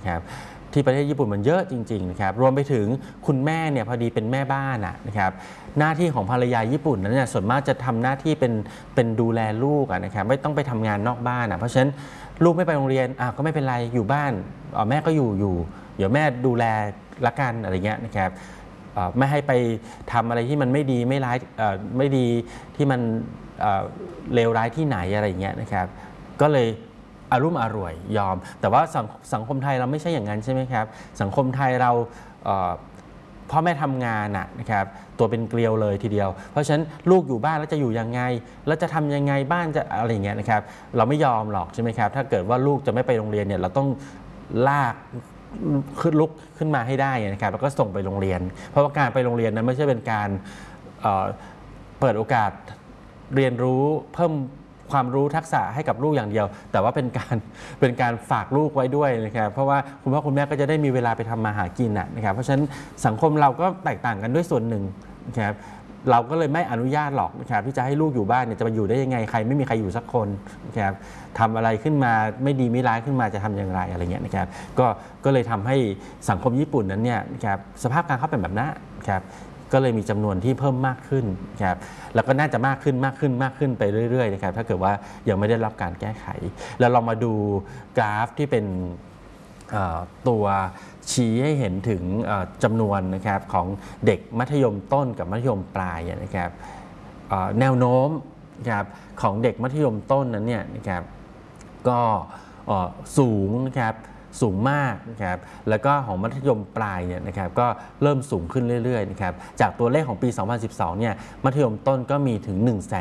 นะครับที่ประเทศญี่ปุ่นมันเยอะจริงๆนะครับรวมไปถึงคุณแม่เนี่ยพอดีเป็นแม่บ้านนะครับหน้าที่ของภรรยาญี่ปุ่นนั้นเนี่ยส่วนมากจะทำหน้าที่เป็นดูแลลูกนะครับไม่ต้องไปทำงานนอกบ้านเพราะฉะนั้นลูกไม่ไปโรงเรียนก็ไม่เป็นไรอยู่บ้านแม่ก็อยู่เดี๋ยวแม่ดูแลละกันอะไรเงี้ยนะครับไม่ให้ไปทำอะไรที่มันไม่ดีไม่ร้ายไม่ดีที่มันเลวร้ายที่ไหนอะไรเงี้ยนะครับก็เลยอรุ่มอร่วยยอมแต่ว่าสังคมไทยเราไม่ใช่อย่างนั้นใช่ไหมครับสังคมไทยเราพ่อแม่ทำงานนะครับตัวเป็นเกลียวเลยทีเดียวเพราะฉะนั้นลูกอยู่บ้านแล้วจะอยู่ยังไงแล้วจะทำยังไงบ้านจะอะไรอย่างเงี้ยนะครับเราไม่ยอมหรอกใช่ไหมครับถ้าเกิดว่าลูกจะไม่ไปโรงเรียนเนี่ยเราต้องลากลุกขึ้นมาให้ได้นะครับแล้วก็ส่งไปโรงเรียนเพราะว่าการไปโรงเรียนนั้นไม่ใช่เป็นการเปิดโอกาสเรียนรู้เพิ่มความรู้ทักษะให้กับลูกอย่างเดียวแต่ว่าเป็นการฝากลูกไว้ด้วยนะครับเพราะว่าคุณพ่อคุณแม่ก็จะได้มีเวลาไปทำมาหากินนะครับเพราะฉะนั้นสังคมเราก็แตกต่างกันด้วยส่วนหนึ่งนะครับเราก็เลยไม่อนุญาตหรอกนะครับที่จะให้ลูกอยู่บ้านเนี่ยจะมาอยู่ได้ยังไงใครไม่มีใครอยู่สักคนนะครับทำอะไรขึ้นมาไม่ดีไม่ร้ายขึ้นมาจะทำอย่างไรอะไรเงี้ยนะครับก็เลยทำให้สังคมญี่ปุ่นนั้นเนี่ยนะครับสภาพการเขาเป็นแบบนั้นครับก็เลยมีจำนวนที่เพิ่มมากขึ้นครับแล้วก็น่าจะมากขึ้นไปเรื่อยๆนะครับถ้าเกิดว่ายังไม่ได้รับการแก้ไขแล้วเรามาดูกราฟที่เป็นตัวชี้ให้เห็นถึงจำนวนนะครับของเด็กมัธยมต้นกับมัธยมปลายนะครับแนวโน้มนะครับของเด็กมัธยมต้นนั้นเนี่ยนะครับก็สูงนะครับสูงมากนะครับแล้วก็ของมัธยมปลายเนี่ยนะครับก็เริ่มสูงขึ้นเรื่อยๆนะครับจากตัวเลขของปี 2012 เนี่ยมัธยมต้นก็มีถึง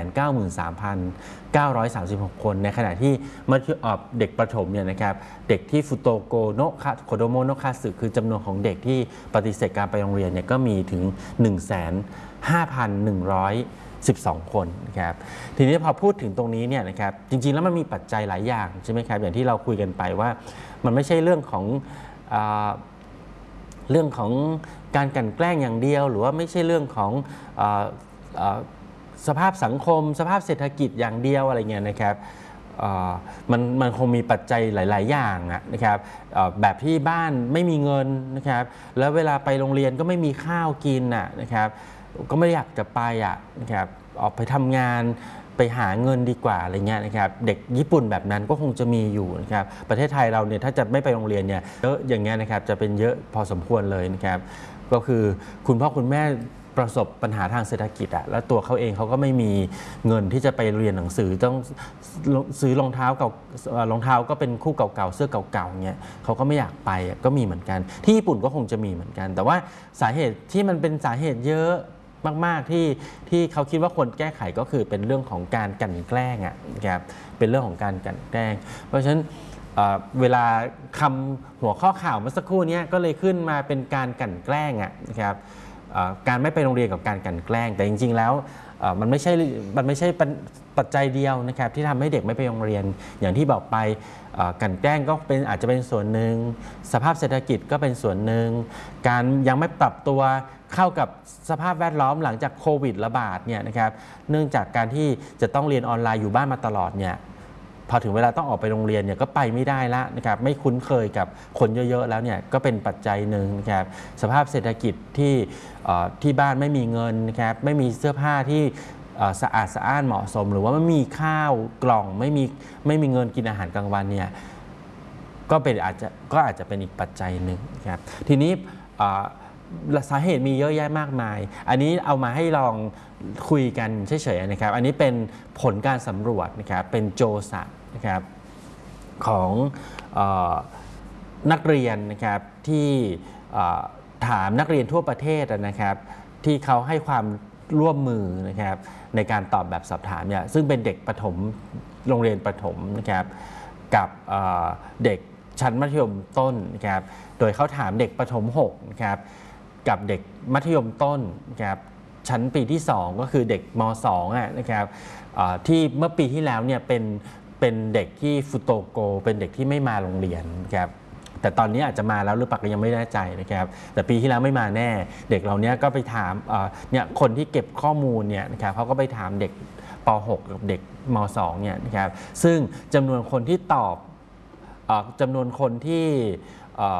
193,936 คนในขณะที่เด็กประถมเนี่ยนะครับเด็กที่ฟุโตโกโนะโคโดโมโนะคาสึคือจำนวนของเด็กที่ปฏิเสธการไปโรงเรียนเนี่ยก็มีถึง 15,112 คนนะครับทีนี้พอพูดถึงตรงนี้เนี่ยนะครับจริงๆแล้วมันมีปัจจัยหลายอย่างใช่ไหมครับอย่างที่เราคุยกันไปว่ามันไม่ใช่เรื่องของการกลั่นแกล้งอย่างเดียวหรือว่าไม่ใช่เรื่องของสภาพสังคมสภาพเศรษฐกิจอย่างเดียวอะไรเงี้ยนะครับมันคงมีปัจจัยหลายๆอย่างนะครับแบบที่บ้านไม่มีเงินนะครับแล้วเวลาไปโรงเรียนก็ไม่มีข้าวกินนะครับก็ไม่อยากจะไปนะครับออกไปทำงานไปหาเงินดีกว่าอะไรเงี้ยนะครับเด็กญี่ปุ่นแบบนั้นก็คงจะมีอยู่นะครับประเทศไทยเราเนี่ยถ้าจะไม่ไปโรงเรียนเนี่ยเยอะอย่างเงี้ยนะครับจะเป็นเยอะพอสมควรเลยนะครับก็คือคุณพ่อคุณแม่ประสบปัญหาทางเศรษฐกิจแล้วตัวเขาเองเขาก็ไม่มีเงินที่จะไปเรียนหนังสือต้องซื้อรองเท้าเก่ารองเท้าก็เป็นคู่เก่าๆเสื้อเก่าๆเงี้ยเขาก็ไม่อยากไปก็มีเหมือนกันที่ญี่ปุ่นก็คงจะมีเหมือนกันแต่ว่าสาเหตุที่มันเป็นสาเหตุเยอะมากๆที่เขาคิดว่าควรแก้ไขก็คือเป็นเรื่องของการกลั่นแกล้งนะครับเป็นเรื่องของการกลั่นแกล้งเพราะฉะนั้นเวลาคำหัวข้อข่าวเมื่อสักครู่นี้ก็เลยขึ้นมาเป็นการกลั่นแกล้งนะครับการไม่ไปโรงเรียนกับการกลั่นแกล้งแต่จริงๆแล้วมันไม่ใช่ปัจจัยเดียวนะครับที่ทำให้เด็กไม่ไปโรงเรียนอย่างที่บอกไปกลั่นแกล้งก็อาจจะเป็นส่วนหนึ่งสภาพเศรษฐกิจก็เป็นส่วนหนึ่งการยังไม่ปรับตัวเข้ากับสภาพแวดล้อมหลังจากโควิดระบาดเนี่ยนะครับเนื่องจากการที่จะต้องเรียนออนไลน์อยู่บ้านมาตลอดเนี่ยพอถึงเวลาต้องออกไปโรงเรียนเนี่ยก็ไปไม่ได้ละนะครับไม่คุ้นเคยกับคนเยอะๆแล้วเนี่ยก็เป็นปัจจัยหนึ่งนะครับสภาพเศรษฐกิจที่บ้านไม่มีเงินนะครับไม่มีเสื้อผ้าที่สะอาดสะอ้านเหมาะสมหรือว่าไม่มีข้าวกล่องไม่มีเงินกินอาหารกลางวันเนี่ยก็อาจจะเป็นอีกปัจจัยหนึ่งครับทีนี้สาเหตุมีเยอะแยะมากมายอันนี้เอามาให้ลองคุยกันเฉยๆนะครับอันนี้เป็นผลการสำรวจนะครับเป็นโจซะนะครับของนักเรียนนะครับที่ถามนักเรียนทั่วประเทศนะครับที่เขาให้ความร่วมมือนะครับในการตอบแบบสอบถามเนี่ยซึ่งเป็นเด็กประถมโรงเรียนประถมนะครับกับเด็กชั้นมัธยมต้นนะครับโดยเขาถามเด็กประถม6นะครับกับเด็กมัธยมต้นนะครับชั้นปีที่2ก็คือเด็กม.2 นะครับที่เมื่อปีที่แล้วเนี่ยเป็นเด็กที่ฟุโตโกเป็นเด็กที่ไม่มาโรงเรียนนะครับแต่ตอนนี้อาจจะมาแล้วหรือเปล่าก็ยังไม่แน่ใจนะครับแต่ปีที่แล้วไม่มาแน่เด็กเหล่านี้ก็ไปถามเนี่ยคนที่เก็บข้อมูลเนี่ยนะครับเขาก็ไปถามเด็กป.6 กับเด็กม.2 เนี่ยนะครับซึ่งจำนวนคนที่ตอบจำนวนคนที่